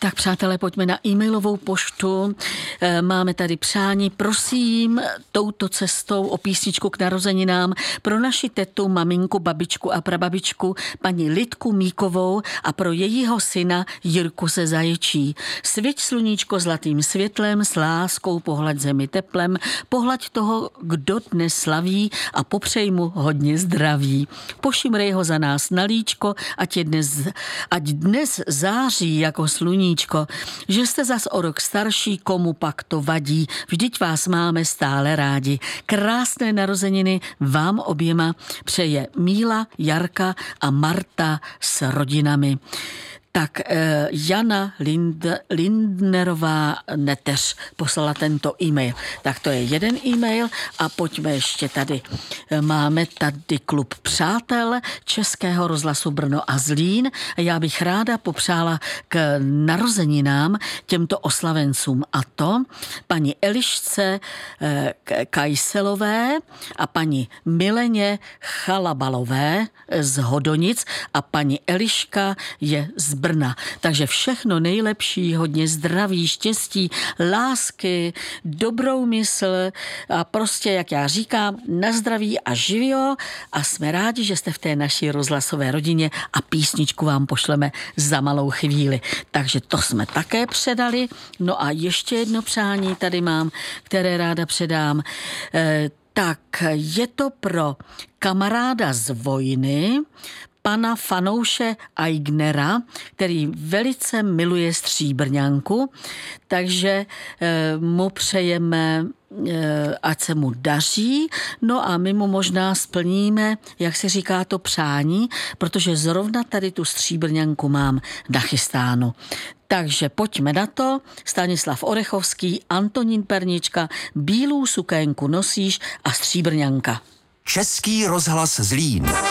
Tak přátelé, pojďme na e-mailovou poštu. Máme tady přání. Prosím touto cestou o písničku k narozeninám pro naši tetu, maminku, babičku a prababičku paní Lidku Míkovou a pro jejího syna Jirku ze Zaječí. Svěť sluníčko zlatým světlem, s láskou pohlaď zemi teplem, pohlaď toho, kdo dnes slaví a popřej mu hodně zdraví. Pošimrej ho za nás na líčko, ať dnes září jako sluníčko, že jste zas o rok starší, komu pak to vadí, vždyť vás máme stále rádi. Krásné narozeniny vám oběma přeje Míla, Jarka a Marta s rodinami. Tak Jana Lindnerová Neteř poslala tento e-mail. Tak to je jeden e-mail a pojďme ještě tady. Máme tady klub přátel Českého rozhlasu Brno a Zlín. Já bych ráda popřála k narozeninám těmto oslavencům, a to paní Elišce Kajselové a paní Mileně Chalabalové z Hodonic a paní Eliška je z Brna. Takže všechno nejlepší, hodně zdraví, štěstí, lásky, dobrou mysl a prostě, jak já říkám, na zdraví a živio, a jsme rádi, že jste v té naší rozhlasové rodině a písničku vám pošleme za malou chvíli. Takže to jsme také předali. No a ještě jedno přání tady mám, které ráda předám. Tak je to pro kamaráda z Vojny, pana Fanouše Aignera, který velice miluje Stříbrňanku, takže mu přejeme, ať se mu daří, no a my mu možná splníme, jak se říká, to přání, protože zrovna tady tu Stříbrňanku mám nachystánu. Takže pojďme na to. Stanislav Orechovský, Antonín Pernička, bílou sukénku nosíš a Stříbrňanka. Český rozhlas Zlín.